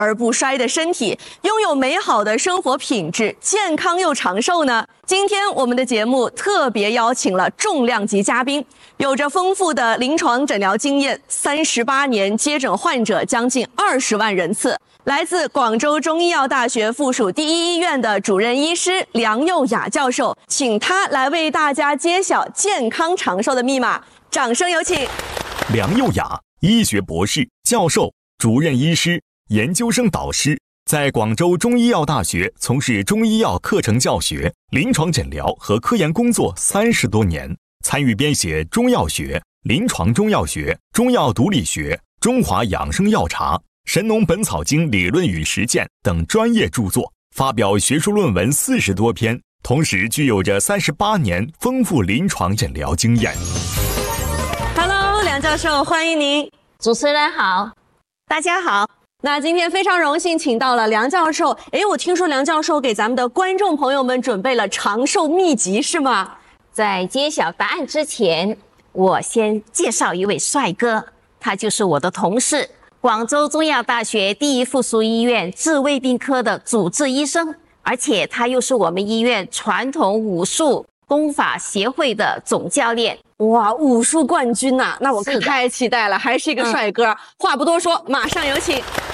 而不衰的身体，拥有美好的生活品质，健康又长寿呢？今天我们的节目特别邀请了重量级嘉宾，有着丰富的临床诊疗经验，38年接诊患者将近20万人次，来自广州中医药大学附属第一医院的主任医师梁佑雅教授，请他来为大家揭晓健康长寿的密码。掌声有请。 梁佑雅，医学博士、教授、主任医师、研究生导师，在广州中医药大学从事中医药课程教学、临床诊疗和科研工作30多年，参与编写中药学、临床中药学、中药毒理学、中华养生药茶、神农本草经理论与实践等专业著作，发表学术论文40多篇，同时具有着38年丰富临床诊疗经验。 Hello， 梁教授，欢迎您。 主持人好， 大家好。那今天非常荣幸请到了梁教授。我听说梁教授给咱们的观众朋友们准备了长寿秘籍，是吗？ 在揭晓答案之前，我先介绍一位帅哥，他就是我的同事，广州中医药大学第一附属医院治胃病科的主治医生，而且他又是我们医院传统武术功法协会的总教练。 哇，武术冠军呐！那我可太期待了，还是一个帅哥。话不多说，马上有请。